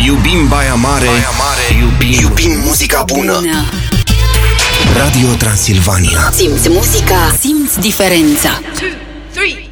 Iubim Baia Mare, iubim muzica bună. Radio Transilvania. Simți muzica, simți diferența. 2, 3